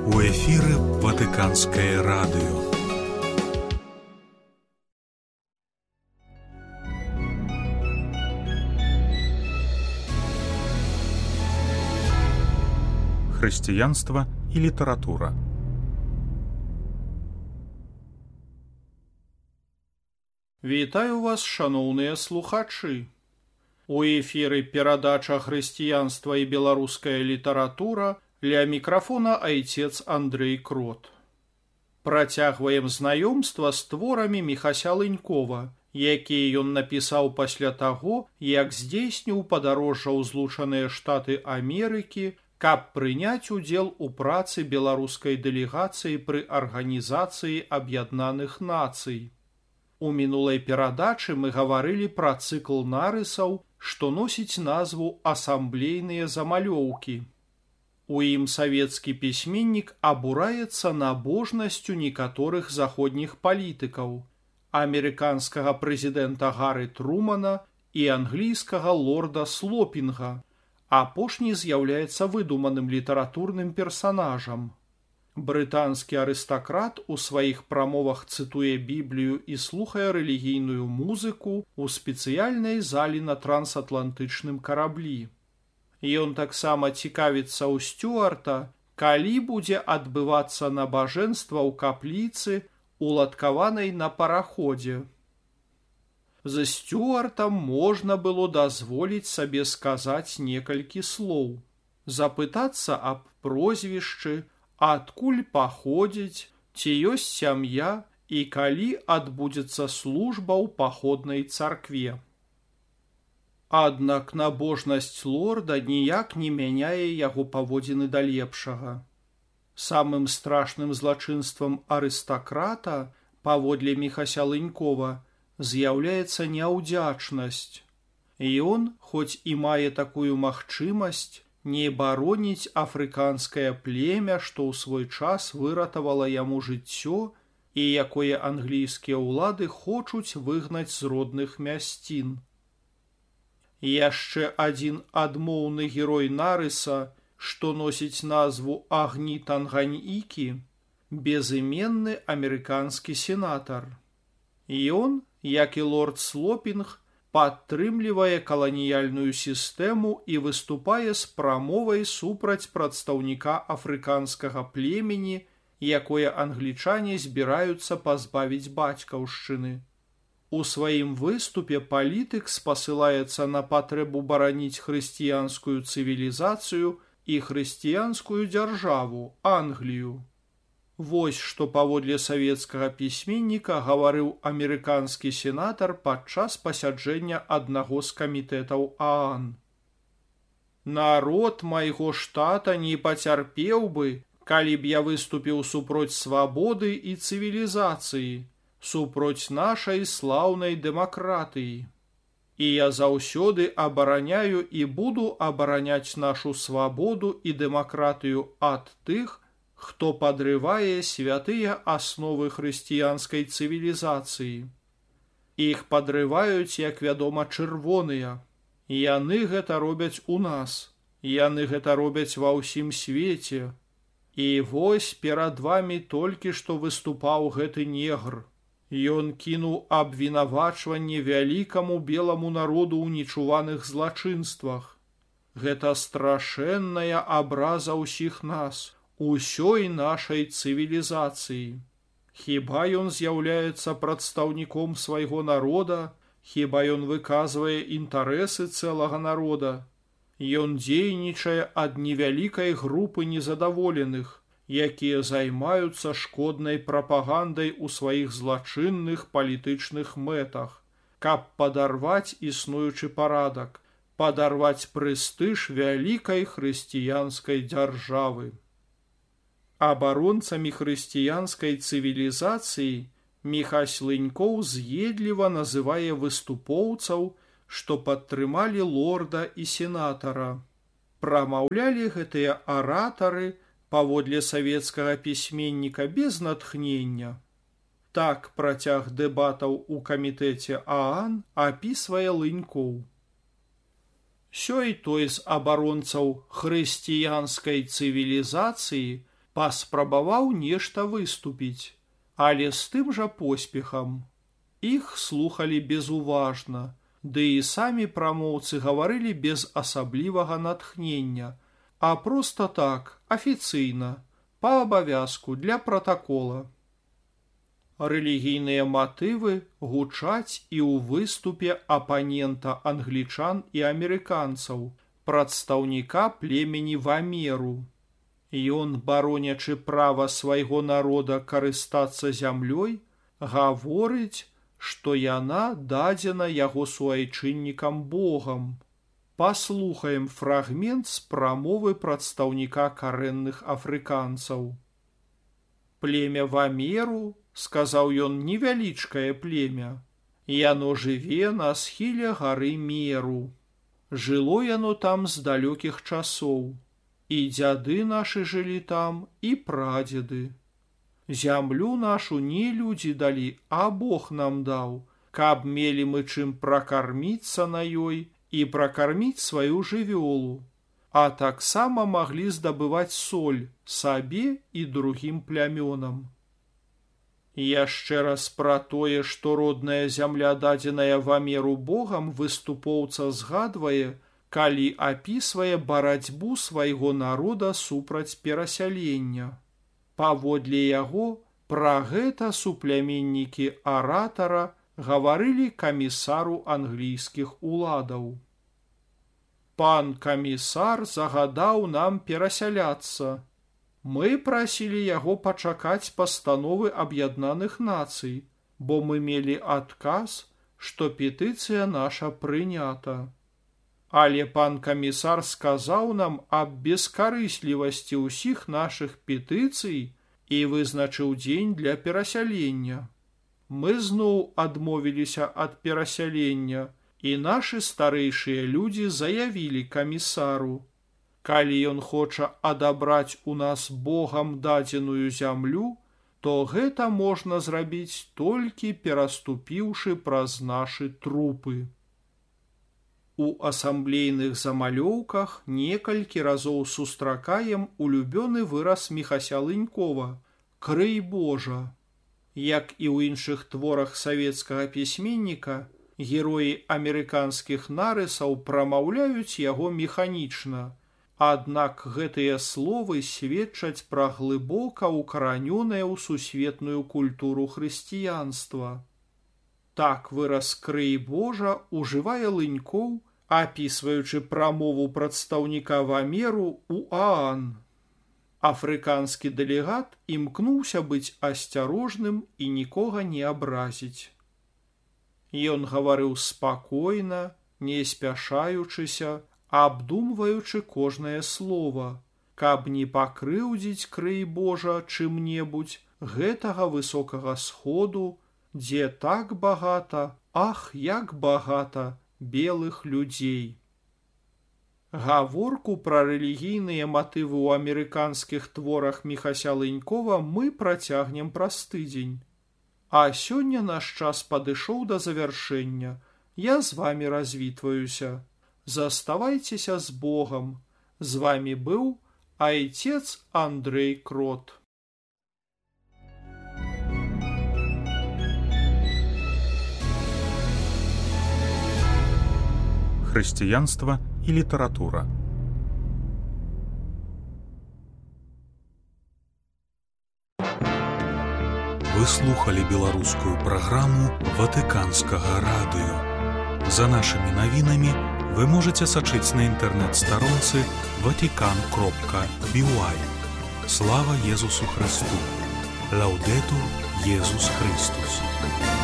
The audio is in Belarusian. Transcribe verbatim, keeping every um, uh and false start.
У эфіры Ватыканскае радыё. Хрысціянства і літаратура. Вітаю вас, шаноўныя слухачы. У эфіры перадача «Хрысціянства і беларуская літаратура», ля мікрафона айцец Андрэй Крот. Працягваем знаёмства з творамі Міхася Лынькова, якія ён напісаў пасля таго, як здзейсніў падарожжа ў Злучаныя Штаты Амерыкі, каб прыняць удзел у працы беларускай дэлегацыі пры Арганізацыі Аб'яднаных Нацый. У мінулай перадачы мы гаварылі пра цыкл нарысаў, што носіць назву «Асамблейныя замалёўкі». У ім савецкі пісьменнік абураецца набожнасцю некаторых заходніх палітыкаў, амерыканскага прэзідэнта Гары Трумана і англійскага лорда Слопінга. Апошні з'яўляецца выдуманым літаратурным персанажам. Брытанскі арыстакрат у сваіх прамовах цытуе Біблію і слухае рэлігійную музыку ў спецыяльнай залі на трансатлантычным караблі. Ён таксама цікавіцца ў Сцюарта, калі будзе адбывацца набажэнства ў капліцы, уладкаванай на параходзе. За Сцюартам можна было дазволіць сабе сказаць некалькі слоў, запытацца аб прозвішчы, адкуль паходзіць, ці ёсць сям'я і калі адбудзецца служба ў паходнай царкве. Аднак набожнасць лорда ніяк не мяняе яго паводзіны да лепшага. Самым страшным злачынствам арыстакрата, паводле Міхася Лынькова, з'яўляецца няўдзячнасць. Ён, хоць і мае такую магчымасць, не бароніць афрыканскае племя, што ў свой час выратавала яму жыццё і якое англійскія ўлады хочуць выгнаць з родных мясцін. Яшчэ адзін адмоўны герой нарыса, што носіць назву Агні Танганьікі, безыменны амерыканскі сенатар. Ён, як і лорд Слопінг, падтрымлівае каланіяльную сістэму і выступае з прамовай супраць прадстаўніка афрыканскага племені, якое англічане збіраюцца пазбавіць бацькаўшчыны. У сваім выступе палітык спасылаецца на патрэбу бараніць хрысціянскую цывілізацыю і хрысціянскую дзяржаву, Англію. Вось што паводле савецкага пісьменніка гаварыў амерыканскі сенатар падчас пасяджэння аднаго з камітэтаў ААН. «Народ майго штата не пацярпеў бы, калі б я выступіў супроць свабоды і цывілізацыі, супроць нашай слаўнай дэмакратыі. І я заўсёды абараняю і буду абараняць нашу свабоду і дэмакратыю ад тых, хто падрывае святыя асновы хрысціянскай цывілізацыі. Іх падрываюць, як вядома, чырвоныя. Яны гэта робяць у нас, яны гэта робяць ва ўсім свеце. І вось перад вамі толькі што выступаў гэты негр. Ён кінуў абвінавачванне вялікаму беламу народу ў нечуваных злачынствах. Гэта страшэнная абраза ўсіх нас, усёй нашай цывілізацыі. Хіба ён з'яўляецца прадстаўніком свайго народа, хіба ён выказвае інтарэсы цэлага народа. Ён дзейнічае ад невялікай групы незадаволеных, якія займаюцца шкоднай прапагандай у сваіх злачынных палітычных мэтах, каб падарваць існуючы парадак, падарваць прэстыж вялікай хрысціянскай дзяржавы». Абаронцамі хрысціянскай цывілізацыі Міхась Лынькоў з'едліва называе выступоўцаў, што падтрымалі лорда і сенатара. Прамаўлялі гэтыя аратары, паводле савецкага пісьменніка, без натхнення. Так працяг дэбатаў у камітэце ААН апісвае Лынькоў. Сёй той з абаронцаў хрысціянскай цывілізацыі Паспрабаваў нешта выступіць, але з тым жа поспехам. Іх слухалі безуважна, ды і самі прамоўцы гаварылі без асаблівага натхнення, а проста так, афіцыйна, па абавязку для пратакола. Рэлігійныя матывы гучаць і ў выступе апанента англічан і амерыканцаў, прадстаўніка племені Вамеру. Ён, баронячы права свайго народа карыстацца зямлёй, гаворыць, што яна дадзена яго суайчыннікам Богам. Паслухаем фрагмент з прамовы прадстаўніка карэнных афрыканцаў. Племя Вамеру, сказаў ён, невялічкае племя. Яно жыве на схіле гары Меру. Жыло яно там з далёкіх часоў. І дзяды нашы жылі там, і прадзеды. Зямлю нашу не людзі далі, а Бог нам даў, каб мелі мы чым пракарміцца на ёй і пракарміць сваю жывёлу, а таксама маглі здабываць соль сабе і другім плямёнам. Яшчэ раз пра тое, што родная зямля, дадзеная Вамеру Богам, выступоўца згадвае, калі апісвае барацьбу свайго народа супраць перасялення. Паводле яго, пра гэта супляменнікі аратара гаварылі камісару англійскіх уладаў. Пан камісар загадаў нам перасяляцца. Мы прасілі яго пачакаць пастановы Аб'яднаных Нацый, бо мы мелі адказ, што петыцыя наша прынята. Але пан камісар сказаў нам аб бескарыслівасці ўсіх нашых петыцый і вызначыў дзень для перасялення. Мы зноў адмовіліся ад перасялення, і нашы старэйшыя людзі заявілі камісару: калі ён хоча адабраць у нас Богам дадзеную зямлю, то гэта можна зрабіць толькі пераступіўшы праз нашы трупы. У асамблейных замалёўках некалькі разоў сустракаем улюбёны выраз Міхася Лынькова «Крый Божа». Як і ў іншых творах савецкага пісьменніка, героі амерыканскіх нарысаў прамаўляюць яго механічна, аднак гэтыя словы сведчаць пра глыбока укаранёнае ў сусветную культуру хрысціянства. Так выраз «Крый Божа» ужывае Лынькоў, апісваючы прамову прадстаўніка Вамеру ў Аан. Афрыканскі дэлегат імкнуўся быць асцярожным і нікога не абразіць. Ён гаварыў спакойна, не спяшаючыся, абдумваючы кожнае слова, каб не пакрыўдзіць, крый Божа, чым-небудзь гэтага высокага сходу, дзе так багата, ах, як багата белых людзей. Гаворку пра рэлігійныя матывы ў амерыканскіх творах Міхася Лынькова мы працягнем праз тыдзень. А сёння наш час падышоў да завяршэння. Я з вамі развітваюся. Заставайцеся з Богам. З вамі быў айцец Андрэй Крот. Хрысціянства і літаратура. Вы слухали беларускую праграму Ватыканскага радыё. За нашымі навінамі вы можаце сачыць на інтэрнэт-старонцы ватикан кропка би уай. Слава Езусу Христу! Лаўдэтур Езус Христус!